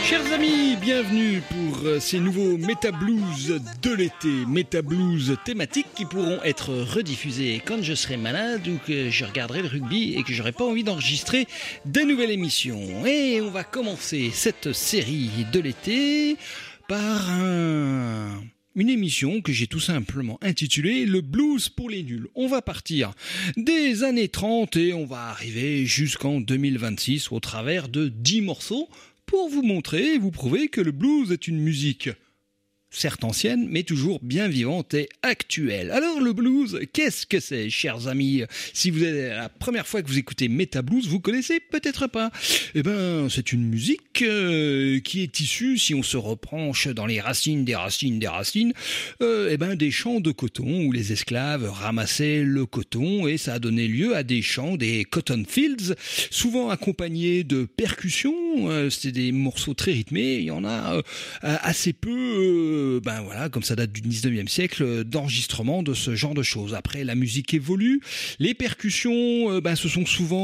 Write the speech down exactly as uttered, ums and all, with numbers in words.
Chers amis, bienvenue pour ces nouveaux Méta Blues de l'été, Méta Blues thématiques qui pourront être rediffusés quand je serai malade ou que je regarderai le rugby et que j'aurai pas envie d'enregistrer de nouvelles émissions. Et on va commencer cette série de l'été par un... une émission que j'ai tout simplement intitulée « Le blues pour les nuls ». On va partir des années trente et on va arriver jusqu'en deux mille vingt-six au travers de dix morceaux pour vous montrer et vous prouver que le blues est une musique certes ancienne, mais toujours bien vivante et actuelle. Alors le blues, qu'est-ce que c'est, chers amis? Si vous êtes la première fois que vous écoutez Méta Blues, vous connaissez peut-être pas. Eh ben, c'est une musique euh, qui est issue, si on se repenche dans les racines des racines des racines, euh, eh ben des champs de coton où les esclaves ramassaient le coton et ça a donné lieu à des champs, des cotton fields, souvent accompagnés de percussions. Euh, c'était des morceaux très rythmés. Il y en a euh, assez peu. Euh, ben voilà, comme ça date du dix-neuvième siècle, d'enregistrement de ce genre de choses. Après, la musique évolue, les percussions, ben ce sont souvent